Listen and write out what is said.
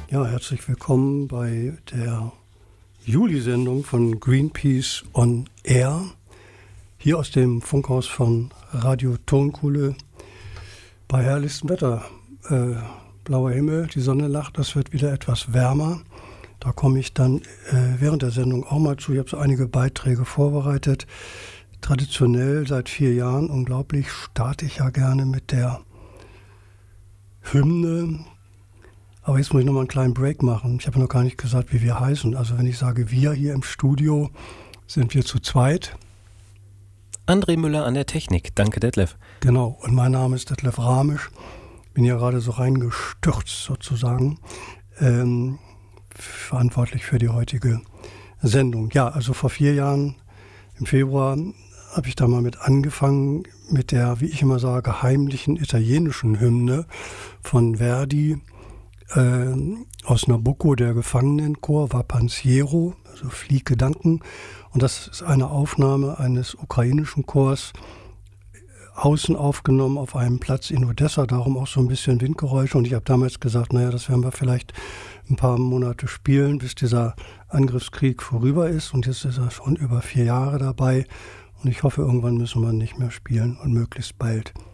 Ja, herzlich willkommen bei der Juli-Sendung von Greenpeace on Air. Hier aus dem Funkhaus von Radio Tonkuhle bei herrlichstem Wetter. Blauer Himmel, die Sonne lacht, es wird wieder etwas wärmer. Da komme ich dann während der Sendung auch mal zu. Ich habe so einige Beiträge vorbereitet. Traditionell seit 4 Jahren, unglaublich, starte ich ja gerne mit der Hymne. Aber jetzt muss ich nochmal einen kleinen Break machen. Ich habe noch gar nicht gesagt, wie wir heißen. Also wenn ich sage wir hier im Studio, sind wir zu zweit. André Müller an der Technik. Danke, Detlef. Genau, und mein Name ist Detlef Ramisch. Bin ja gerade so reingestürzt sozusagen. Verantwortlich für die heutige Sendung. Ja, also vor 4 Jahren, im Februar, habe ich da mal mit angefangen mit der, wie ich immer sage, heimlichen italienischen Hymne von Verdi. Aus Nabucco, der Gefangenenchor, Va Pensiero, also Flieg Gedanken. Und das ist eine Aufnahme eines ukrainischen Chors, außen aufgenommen auf einem Platz in Odessa, darum auch so ein bisschen Windgeräusche. Und ich habe damals gesagt, naja, das werden wir vielleicht ein paar Monate spielen, bis dieser Angriffskrieg vorüber ist. Und jetzt ist er schon über 4 Jahre dabei. Und ich hoffe, irgendwann müssen wir nicht mehr spielen und möglichst bald.